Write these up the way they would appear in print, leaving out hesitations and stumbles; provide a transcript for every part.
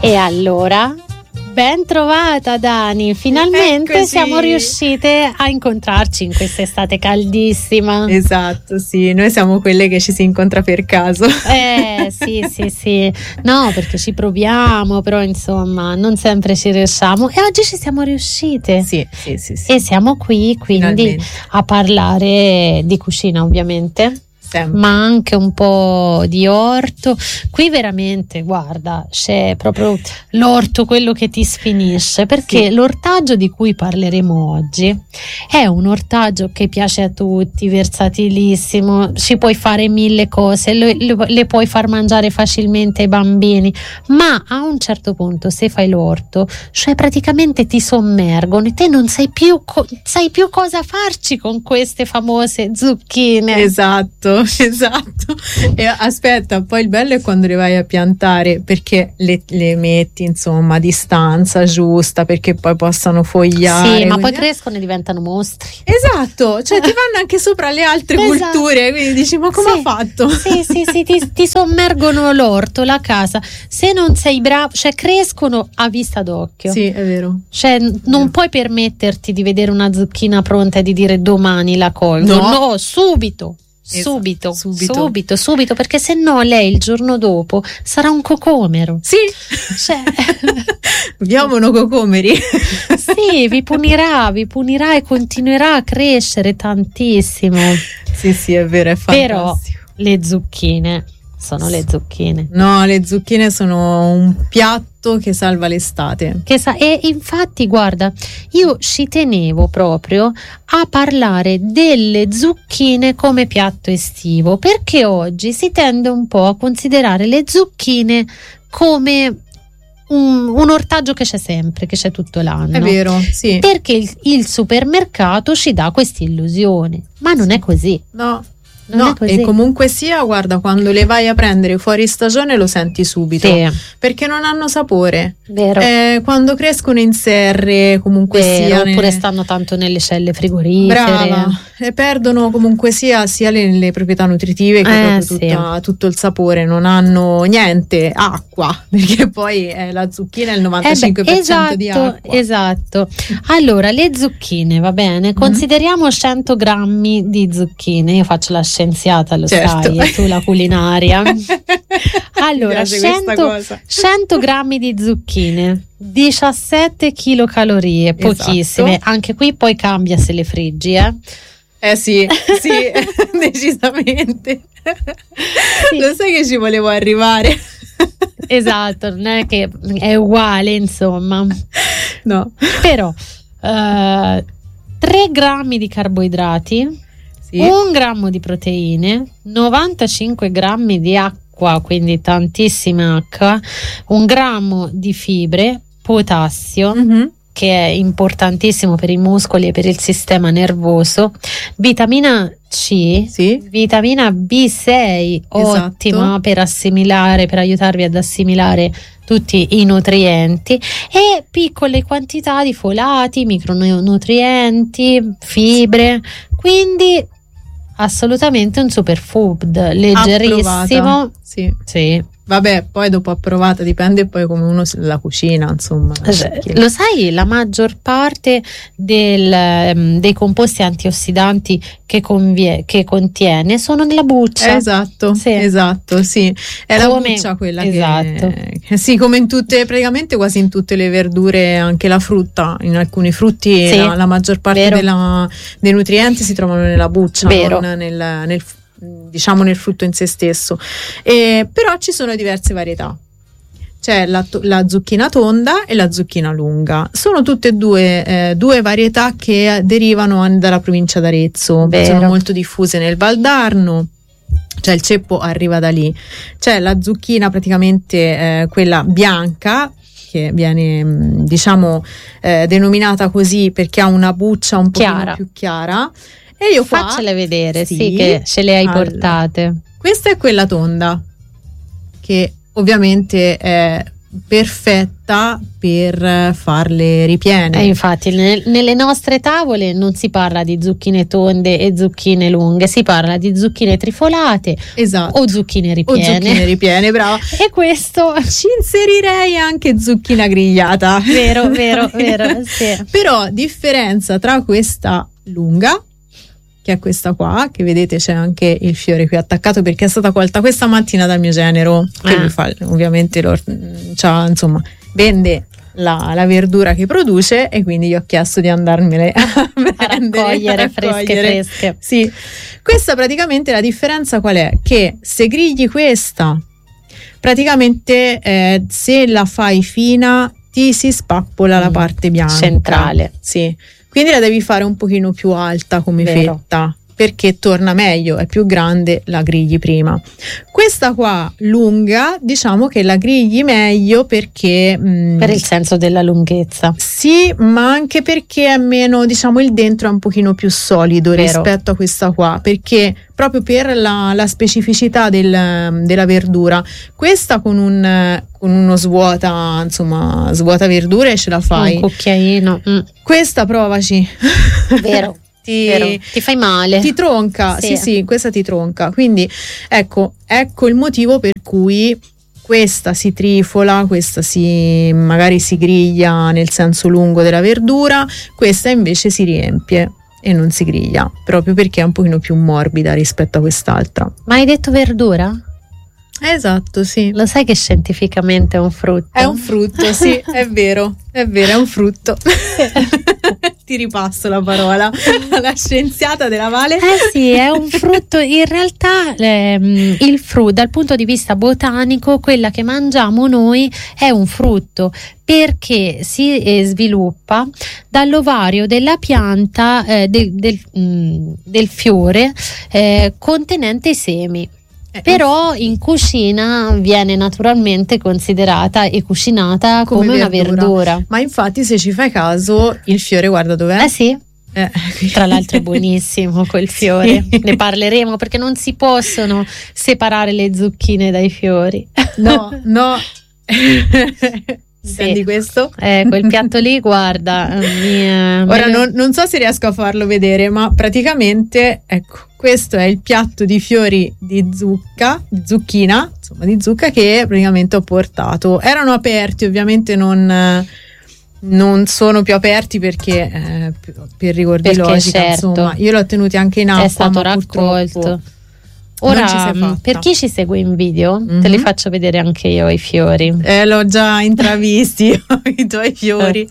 E allora, ben trovata Dani, finalmente Eccoci. Siamo riuscite a incontrarci in quest'estate caldissima. Esatto, sì, noi siamo quelle che ci si incontra per caso. Sì, no, perché ci proviamo, però insomma non sempre ci riusciamo e oggi ci siamo riuscite. Sì. E siamo qui quindi Finalmente. a parlare di cucina, ovviamente. Sempre. Ma anche un po' di orto. Qui veramente, guarda, c'è proprio l'orto, quello che ti sfinisce, perché l'ortaggio di cui parleremo oggi è un ortaggio che piace a tutti, versatilissimo, ci puoi fare mille cose, le puoi far mangiare facilmente ai bambini, ma a un certo punto, se fai l'orto, cioè praticamente ti sommergono e te non sai più cosa farci con queste famose zucchine. Esatto. E aspetta, poi il bello è quando le vai a piantare, perché le metti insomma a distanza giusta perché poi possano fogliare. Sì, ma poi crescono e diventano mostri. Esatto, cioè ti vanno anche sopra le altre Esatto. culture, quindi dici ma come ha fatto? Sì, ti sommergono l'orto, la casa. Se non sei bravo, cioè crescono a vista d'occhio. Sì, è vero. Cioè non puoi permetterti di vedere una zucchina pronta e di dire domani la colgo. No, subito. Subito, perché se no lei il giorno dopo sarà un cocomero. Sì, cioè, abbiamo cocomeri. Sì, vi punirà e continuerà a crescere tantissimo. Sì, è vero, è fantastico. Però le zucchine sono le zucchine. No, le zucchine sono un piatto che salva l'estate. E infatti, guarda, io ci tenevo proprio a parlare delle zucchine come piatto estivo, perché oggi si tende un po' a considerare le zucchine come un ortaggio che c'è sempre, che c'è tutto l'anno. È vero, sì. Perché il supermercato ci dà questa illusione, ma non è così. No, e comunque sia, guarda, quando le vai a prendere fuori stagione lo senti subito, perché non hanno sapore. Vero. Quando crescono in serre, comunque sia, oppure stanno tanto nelle celle frigorifere. Brava. E perdono comunque sia le proprietà nutritive che proprio tutto il sapore, non hanno niente, acqua, perché poi la zucchina è il 95% di acqua. Esatto. Allora, le zucchine, va bene, consideriamo 100 grammi di zucchine. Io faccio la scienziata, lo sai, e tu la culinaria. Allora, 100 grammi di zucchine, 17 kilocalorie, pochissime. Esatto. Anche qui poi cambia se le friggi, sì, decisamente. Sì. Lo sai che ci volevo arrivare. Esatto, non è che è uguale, insomma. No. Però 3 grammi di carboidrati, 1 grammo di proteine, 95 grammi di acqua, quindi tantissima acqua, 1 grammo di fibre, potassio, che è importantissimo per i muscoli e per il sistema nervoso, vitamina C, vitamina B6, ottima per assimilare, per aiutarvi ad assimilare tutti i nutrienti, e piccole quantità di folati, micronutrienti, fibre, quindi assolutamente un superfood, leggerissimo. Sì. Vabbè, poi dopo approvata dipende poi come uno la cucina, insomma. Lo sai, la maggior parte dei composti antiossidanti che contiene sono nella buccia. Esatto. È la buccia quella che sì, come in tutte, praticamente quasi in tutte le verdure, anche la frutta, in alcuni frutti la maggior parte dei nutrienti si trovano nella buccia, non nel frutto in se stesso. Però ci sono diverse varietà. C'è la zucchina tonda e la zucchina lunga. Sono tutte e due varietà che derivano dalla provincia d'Arezzo. Sono molto diffuse nel Valdarno. Cioè il ceppo arriva da lì. C'è la zucchina praticamente quella bianca, che viene denominata così perché ha una buccia un po' più chiara. E io faccele vedere, che ce le hai portate. Questa è quella tonda, che ovviamente è perfetta per farle ripiene. Infatti nelle nostre tavole non si parla di zucchine tonde e zucchine lunghe, si parla di zucchine trifolate, esatto, o zucchine ripiene. Brava. E questo ci inserirei anche zucchina grigliata. Vero, sì. Però differenza tra questa lunga, che è questa qua, che vedete c'è anche il fiore qui attaccato perché è stata colta questa mattina dal mio genero, che mi fa ovviamente insomma vende la verdura che produce, e quindi gli ho chiesto di andarmele a raccogliere fresche. Sì, questa praticamente la differenza qual è? Che se grigli questa, praticamente se la fai fina ti si spappola la parte bianca centrale. Sì. Quindi la devi fare un pochino più alta come fetta, perché torna meglio, è più grande, la grigli prima. Questa qua lunga, diciamo che la grigli meglio perché per il senso della lunghezza. Sì, ma anche perché è meno, diciamo, il dentro è un pochino più solido rispetto a questa qua, perché proprio per la specificità della verdura. Questa con uno svuota verdure ce la fai. Un cucchiaino. Questa provaci. Vero. Ti fai male, ti tronca, sì, questa ti tronca, quindi ecco il motivo per cui questa si trifola, questa magari si griglia nel senso lungo della verdura, questa invece si riempie e non si griglia, proprio perché è un pochino più morbida rispetto a quest'altra. Ma hai detto verdura? Esatto, sì. Lo sai che scientificamente è un frutto? È un frutto, sì, è vero, è un frutto. Ti ripasso la parola alla scienziata della Vale. Sì, è un frutto. In realtà il frutto, dal punto di vista botanico, quella che mangiamo noi è un frutto, perché si sviluppa dall'ovario della pianta del fiore contenente i semi. Però in cucina viene naturalmente considerata e cucinata come una verdura. Ma infatti, se ci fai caso, il fiore guarda dov'è? Sì. Tra l'altro è buonissimo quel fiore. Sì. Ne parleremo, perché non si possono separare le zucchine dai fiori. No. Intendi questo? Quel piatto lì, guarda. Ora non so se riesco a farlo vedere, ma praticamente, ecco, questo è il piatto di fiori di zucchina che praticamente ho portato. Erano aperti, ovviamente non sono più aperti perché per rigor di logica, certo, insomma, io l'ho tenuti anche in acqua. È stato raccolto. Ora, per chi ci segue in video, te li faccio vedere anche io i fiori. L'ho già intravisti i tuoi fiori.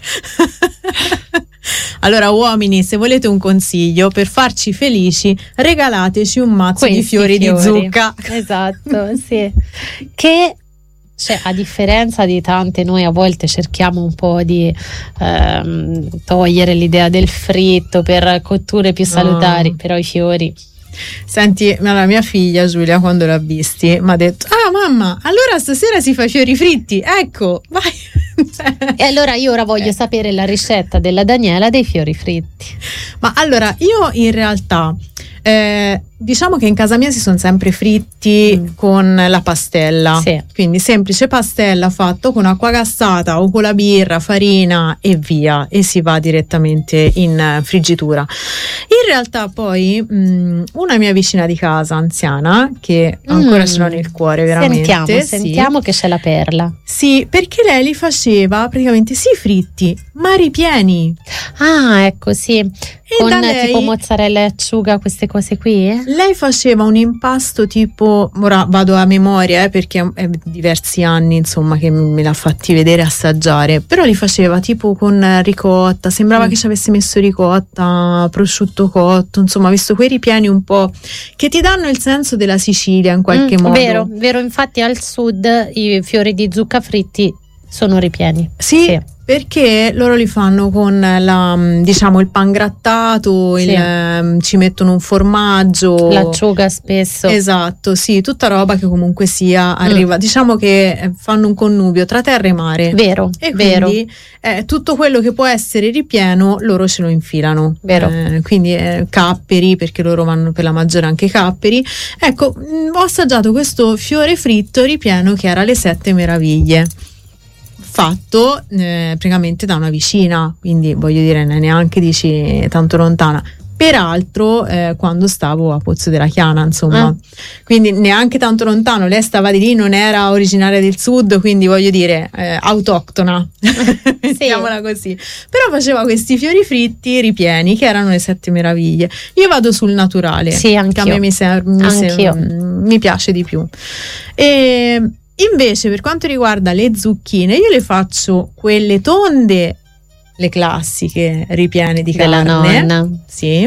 Allora, uomini, se volete un consiglio per farci felici, regalateci un mazzo di fiori di zucca. Esatto, sì. Che, cioè, a differenza di tante, noi a volte cerchiamo un po' di togliere l'idea del fritto per cotture più salutari, però i fiori. Senti, la mia figlia Giulia, quando l'ha visti, mi ha detto: ah mamma, allora stasera si fa i fiori fritti, ecco, vai. E allora io ora voglio sapere la ricetta della Daniela dei fiori fritti. Ma allora, io in realtà diciamo che in casa mia si sono sempre fritti con la pastella, sì. Quindi semplice pastella fatto con acqua gassata o con la birra, farina e via, e si va direttamente in friggitura. In realtà poi una mia vicina di casa anziana, che ancora ce l'ho nel cuore veramente, sentiamo che c'è la perla. Sì, perché lei li faceva praticamente fritti ma ripieni. Ah, ecco, sì. E con lei, tipo mozzarella e acciuga, queste cose qui? Lei faceva un impasto tipo, ora vado a memoria perché è diversi anni insomma che me l'ha fatti vedere, assaggiare, però li faceva tipo con ricotta, sembrava che ci avesse messo ricotta, prosciutto cotto, insomma, visto quei ripieni un po' che ti danno il senso della Sicilia in qualche modo. Vero, infatti al sud i fiori di zucca fritti sono ripieni. Sì. Perché loro li fanno con il pangrattato, ci mettono un formaggio, l'acciuga spesso. Esatto, sì, tutta roba che comunque sia arriva. Diciamo che fanno un connubio tra terra e mare. Vero, e quindi tutto quello che può essere ripieno loro ce lo infilano. Vero. Quindi capperi, perché loro vanno per la maggiore anche capperi. Ecco, ho assaggiato questo fiore fritto ripieno che era le 7 meraviglie. fatto praticamente da una vicina, quindi voglio dire neanche dici tanto lontana. Peraltro quando stavo a Pozzo della Chiana, insomma, quindi neanche tanto lontano, lei stava di lì, non era originaria del sud, quindi voglio dire autoctona, mettiamola così. Però faceva questi fiori fritti ripieni che erano le 7 meraviglie. Io vado sul naturale, sì, che a me mi piace di più. E invece per quanto riguarda le zucchine, io le faccio quelle tonde, le classiche ripiene di della carne, nonna, sì,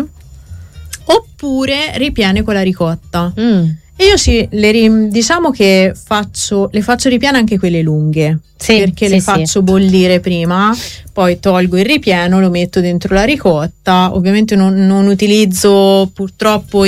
oppure ripiene con la ricotta. E io diciamo che le faccio ripiene anche quelle lunghe, perché le faccio bollire prima, poi tolgo il ripieno, lo metto dentro la ricotta. Ovviamente non utilizzo purtroppo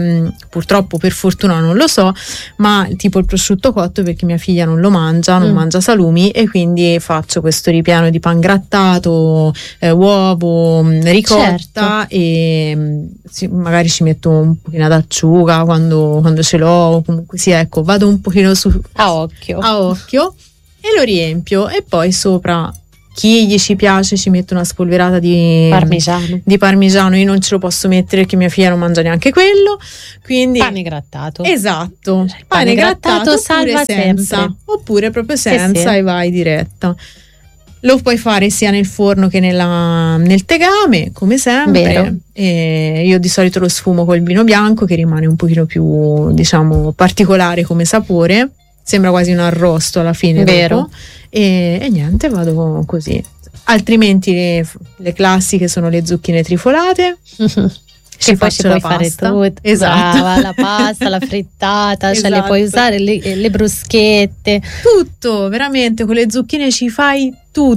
per fortuna non lo so, ma tipo il prosciutto cotto, perché mia figlia non lo mangia, non mangia salumi, e quindi faccio questo ripieno di pangrattato, uovo, ricotta, e magari ci metto un pochino d'acciuga quando ce l'ho, comunque sì, ecco, vado un pochino a occhio e lo riempio, e poi sopra, chi gli ci piace, ci mette una spolverata di parmigiano. Io non ce lo posso mettere perché mia figlia non mangia neanche quello, quindi pane grattato, esatto, pane grattato salva senza, sempre, oppure proprio senza, e vai diretta. Lo puoi fare sia nel forno che nel tegame, come sempre. E io di solito lo sfumo col vino bianco, che rimane un pochino più, diciamo, particolare come sapore, sembra quasi un arrosto alla fine. Vero. E niente, vado così. Altrimenti le classiche sono le zucchine trifolate. Che poi ci puoi fare tutto, esatto. Brava, la pasta, la frittata, esatto. Cioè le puoi usare, le bruschette, tutto, veramente, con le zucchine ci fai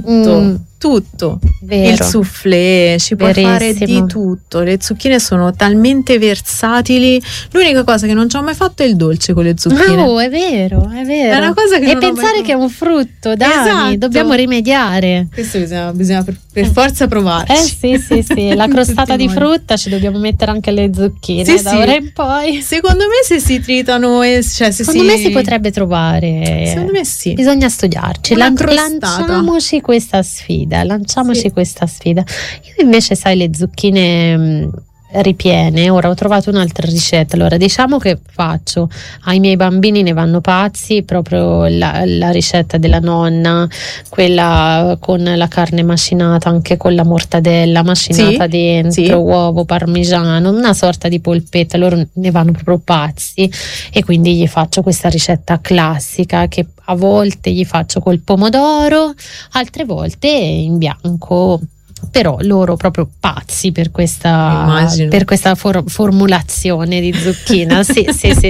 tutto. Vero. Il soufflé, ci puoi fare di tutto. Le zucchine sono talmente versatili. L'unica cosa che non ci ho mai fatto è il dolce con le zucchine. No, è vero. È una cosa che e pensare che è un frutto, dai, esatto. Dobbiamo rimediare. Questo bisogna per forza provarci. Sì, la crostata di frutta ci dobbiamo mettere anche le zucchine, da ora in poi. Secondo me se si tritano, secondo me si potrebbe trovare. Secondo me sì. Bisogna studiarci. Lanciamoci questa sfida. Io invece, sai, le zucchine ripiene, ora ho trovato un'altra ricetta. Allora, diciamo che faccio ai miei bambini, ne vanno pazzi, proprio la ricetta della nonna, quella con la carne macinata, anche con la mortadella macinata dentro, uovo, parmigiano, una sorta di polpetta. Loro ne vanno proprio pazzi, e quindi gli faccio questa ricetta classica, che a volte gli faccio col pomodoro, altre volte in bianco. Però loro proprio pazzi per questa formulazione di zucchina. Sì.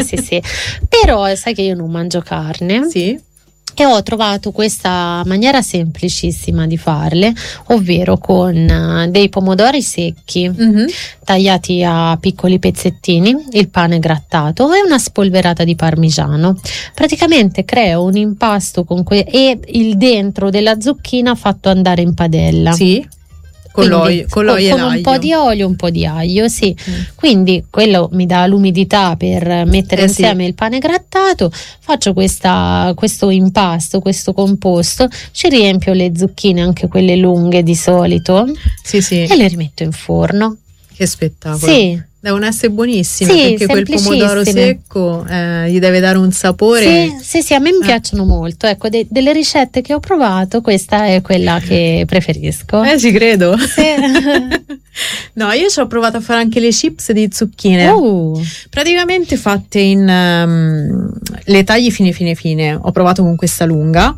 Però sai che io non mangio carne. Sì. E ho trovato questa maniera semplicissima di farle, ovvero con dei pomodori secchi, tagliati a piccoli pezzettini, il pane grattato e una spolverata di parmigiano. Praticamente creo un impasto e il dentro della zucchina fatto andare in padella. Sì. Con un po' di olio, un po' di aglio, sì. Quindi quello mi dà l'umidità per mettere insieme il pane grattato. Faccio questo impasto, questo composto, ci riempio le zucchine, anche quelle lunghe di solito, e le rimetto in forno. Che spettacolo! Sì. Devono essere buonissime, perché quel pomodoro secco gli deve dare un sapore. Sì, a me mi piacciono molto. Ecco, delle ricette che ho provato, questa è quella che preferisco. Ci credo. Sì. No, io ci ho provato a fare anche le chips di zucchine. Praticamente fatte in le tagli fine. Ho provato con questa lunga.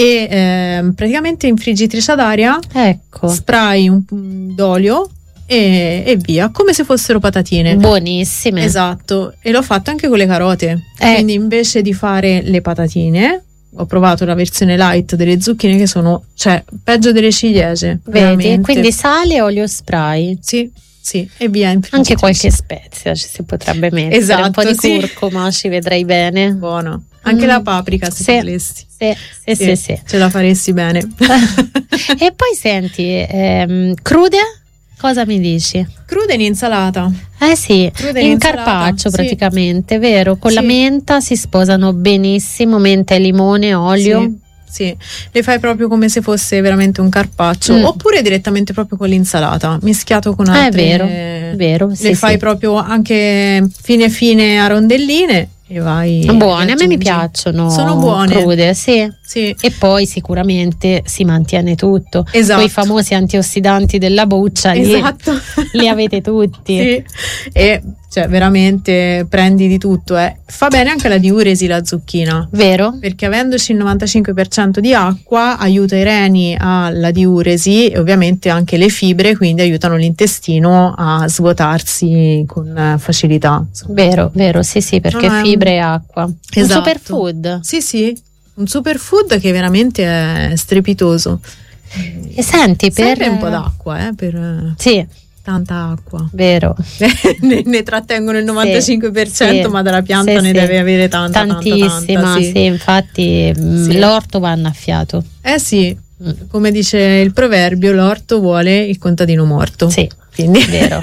E praticamente in friggitrice ad aria, spray d'olio e via, come se fossero patatine. Buonissime. Esatto. E l'ho fatto anche con le carote. Quindi invece di fare le patatine, ho provato la versione light delle zucchine, che sono, peggio delle ciliegie. Vedi? Quindi sale, olio, spray. Sì, e via. Anche qualche spezia ci si potrebbe mettere. Esatto, un po' di curcuma, ci vedrei bene. Buono. Anche la paprika, se volessi. Sì. Ce la faresti bene. E poi senti, crude? Cosa mi dici? Crude in insalata. Sì, in carpaccio praticamente, vero? Con la menta si sposano benissimo, menta e limone, olio. sì, le fai proprio come se fosse veramente un carpaccio, oppure direttamente proprio con l'insalata, mischiato con altre. Vero, le fai proprio anche fine a rondelline e vai. Buone, a me mi piacciono. Sono buone, crude, sì. E poi sicuramente si mantiene tutto. Esatto. Quei famosi antiossidanti della buccia, esatto. li avete tutti. Sì. E cioè veramente prendi di tutto. Fa bene anche la diuresi la zucchina. Vero? Perché avendoci il 95% di acqua aiuta i reni alla diuresi e ovviamente anche le fibre, quindi aiutano l'intestino a svuotarsi con facilità. Vero, sì, perché fibre e acqua. Esatto. Un superfood. Sì, un superfood che veramente è strepitoso. E senti, serve un po' d'acqua, sì. Tanta acqua. Vero. ne trattengono il 95%, ma dalla pianta ne deve avere tantissima. Sì, infatti l'orto va annaffiato. Sì, come dice il proverbio, l'orto vuole il contadino morto. Sì. Quindi, vero.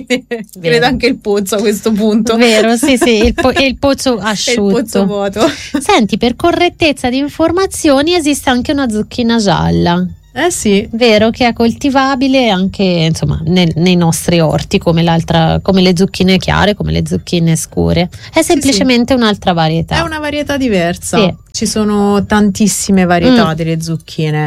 Credo anche il pozzo a questo punto. Vero, sì, il pozzo asciutto. Il pozzo vuoto. Senti, per correttezza di informazioni esiste anche una zucchina gialla. Sì. Vero, che è coltivabile anche insomma nei nostri orti come le zucchine chiare, come le zucchine scure. È semplicemente un'altra varietà. È una varietà diversa. Sì. Ci sono tantissime varietà delle zucchine,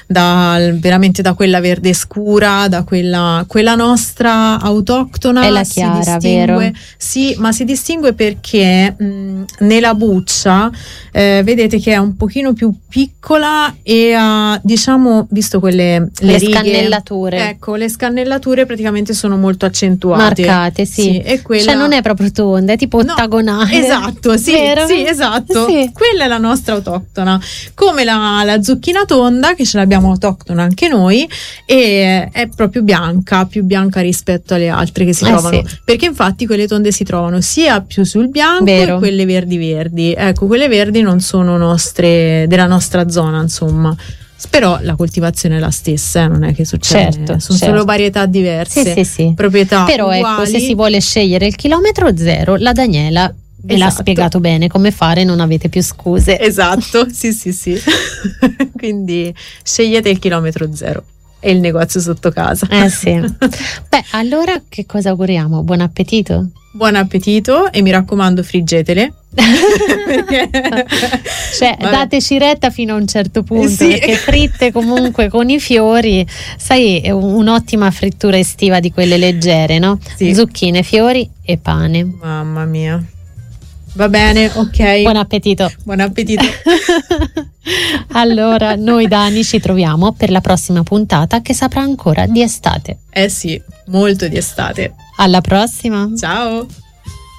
veramente da quella verde scura, da quella nostra autoctona. È la chiara, vero? Sì, ma si distingue perché nella buccia vedete che è un pochino più piccola e ha, diciamo, visto le righe, scannellature. Ecco, le scannellature praticamente sono molto accentuate. Marcate, sì. E quella, cioè non è proprio tonda, è tipo ottagonale. Esatto, sì, vero? Sì, esatto. Sì. Quella è la nostra autoctona, come la zucchina tonda, che ce l'abbiamo autoctona anche noi, e è proprio più bianca rispetto alle altre che si trovano, perché infatti quelle tonde si trovano sia più sul bianco che quelle verdi. Ecco, quelle verdi non sono della nostra zona, insomma. Però la coltivazione è la stessa, non è che succede, sono solo varietà diverse, sì. Proprietà però uguali. Ecco, se si vuole scegliere il chilometro zero, la Daniela ve l'ha spiegato bene come fare, non avete più scuse. Esatto, sì. Quindi scegliete il chilometro zero e il negozio sotto casa. Sì. Beh, allora che cosa auguriamo? Buon appetito? Buon appetito e mi raccomando, friggetele. Cioè, dateci retta fino a un certo punto, perché fritte comunque con i fiori, sai, è un'ottima frittura estiva di quelle leggere, no? Zucchine, fiori e pane. Mamma mia. Va bene, ok. Buon appetito. Buon appetito. Allora, noi Dani ci troviamo per la prossima puntata che saprà ancora di estate. Sì, molto di estate. Alla prossima. Ciao.